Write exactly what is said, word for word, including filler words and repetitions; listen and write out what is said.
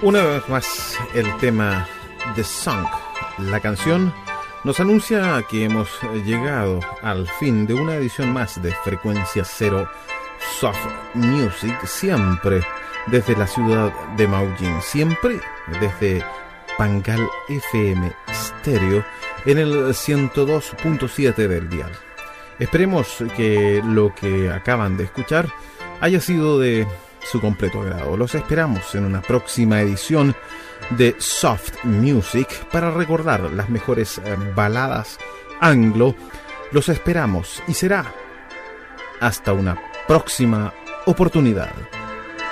Una vez más, el tema The Song, la canción, nos anuncia que hemos llegado al fin de una edición más de Frecuencia Cero Soft Music, siempre desde la ciudad de Maullín, siempre desde Pangal F M Stereo en el ciento dos punto siete del dial. Esperemos que lo que acaban de escuchar haya sido de su completo agrado. Los esperamos en una próxima edición de Soft Music para recordar las mejores baladas anglo. Los esperamos y será hasta una próxima oportunidad.